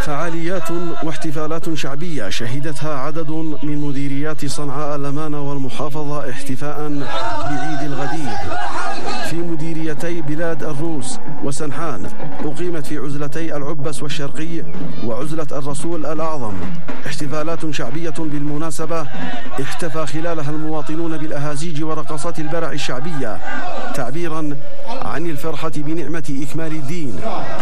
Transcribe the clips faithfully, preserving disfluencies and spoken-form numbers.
فعاليات واحتفالات شعبية شهدتها عدد من مديريات صنعاء الأمانة والمحافظة احتفاء بعيد الغدير. في مديريتي بلاد الروس وسنحان أقيمت في عزلتي العبس والشرقي وعزلة الرسول الأعظم احتفالات شعبية بالمناسبة احتفى خلالها المواطنون بالأهازيج ورقصات البرع الشعبية تعبيرا عن الفرحة بنعمة إكمال الدين.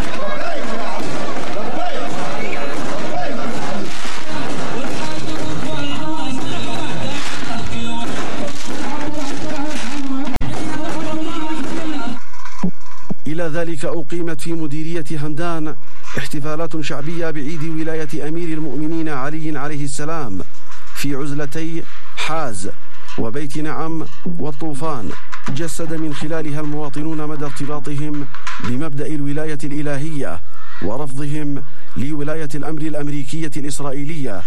إلى ذلك أقيمت في مديرية همدان احتفالات شعبية بعيد ولاية أمير المؤمنين علي عليه السلام في عزلتي حاز وبيت نعم والطوفان، جسد من خلالها المواطنون مدى ارتباطهم بمبدأ الولاية الإلهية ورفضهم لولاية الأمر الأمريكية الإسرائيلية.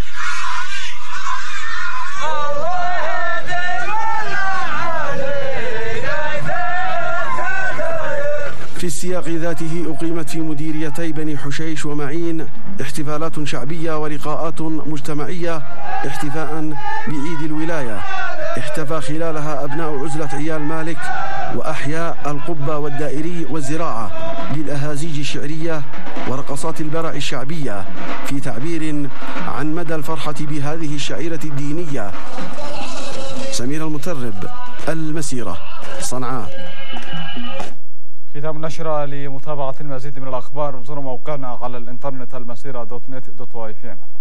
في السياق ذاته أقيمت في مديريتي بني حشيش ومعين احتفالات شعبية ولقاءات مجتمعية احتفاء بعيد الولاية احتفى خلالها أبناء عزلة عيال مالك وأحياء القبة والدائري والزراعة بالأهازيج الشعرية ورقصات البرع الشعبية في تعبير عن مدى الفرحة بهذه الشعيرة الدينية. سمير المترب، المسيرة، صنعاء. ختام النشرة. لمتابعة المزيد من الأخبار زوروا موقعنا على الإنترنت المسيرة دوت نت دوت واي في.